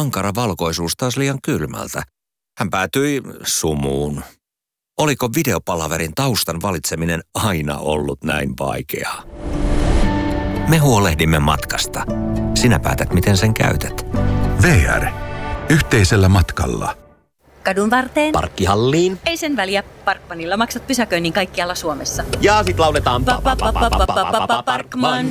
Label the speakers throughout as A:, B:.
A: ankara valkoisuus taas liian kylmältä. Hän päätyi sumuun. Oliko videopalaverin taustan valitseminen aina ollut näin vaikeaa? Me huolehdimme matkasta. Sinä päätät, miten sen käytät.
B: VR. Yhteisellä matkalla.
C: Kadun varteen.
D: Parkkihalliin.
C: Ei sen väliä. Parkmanilla maksat pysäköinnin kaikkialla Suomessa.
D: Ja sit lauletaan
C: Parkman.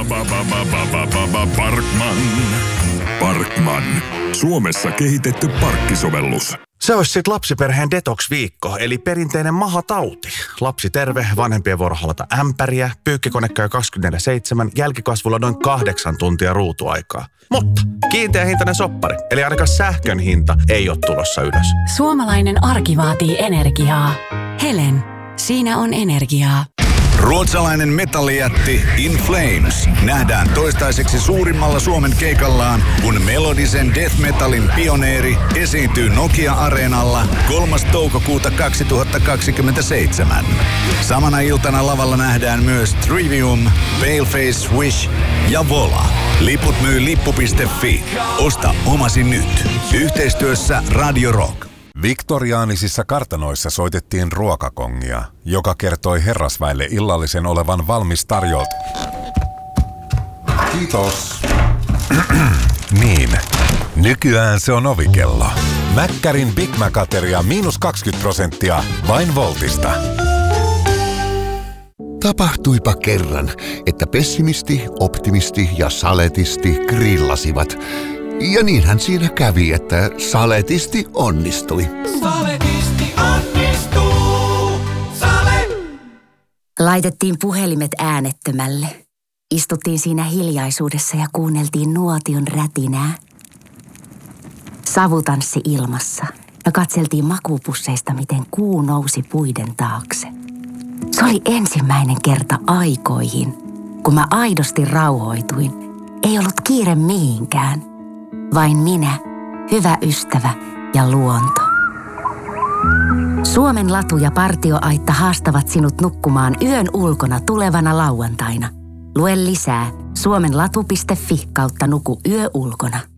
E: Parkman. Suomessa kehitetty parkkisovellus.
B: Se olisi sitten lapsiperheen detox-viikko, eli perinteinen mahatauti. Lapsi terve, vanhempien vuoro halata ämpäriä, pyykkikone käy 24/7, jälkikasvulla noin 8 tuntia ruutuaikaa. Mutta kiinteä hintainen soppari, eli ainakaan sähkön hinta ei ole tulossa ylös.
F: Suomalainen arki vaatii energiaa. Helen, siinä on energiaa.
G: Ruotsalainen metallijätti In Flames nähdään toistaiseksi suurimmalla Suomen keikallaan, kun melodisen death metalin pioneeri esiintyy Nokia-areenalla 3. toukokuuta 2027. Samana iltana lavalla nähdään myös Trivium, Paleface Wish ja Vola. Liput myy lippu.fi. Osta omasi nyt. Yhteistyössä Radio Rock.
H: Viktoriaanisissa kartanoissa soitettiin ruokakongia, joka kertoi herrasväelle illallisen olevan valmis tarjolta. Kiitos. Niin, nykyään se on ovikello. Mäkkärin Big Mac-ateria -20% vain Voltista.
I: Tapahtuipa kerran, että pessimisti, optimisti ja saletisti grillasivat. Ja niinhän siinä kävi, että saletisti onnistui.
J: Saletisti onnistuu. Sale!
F: Laitettiin puhelimet äänettömälle. Istuttiin siinä hiljaisuudessa ja kuunneltiin nuotion rätinää. Savutanssi ilmassa ja katseltiin makuupusseista, miten kuu nousi puiden taakse. Se oli ensimmäinen kerta aikoihin, kun mä aidosti rauhoituin. Ei ollut kiire mihinkään. Vain minä, hyvä ystävä ja luonto. Suomen latu ja partioaitta haastavat sinut nukkumaan yön ulkona tulevana lauantaina. Lue lisää suomenlatu.fi/nuku yö ulkona.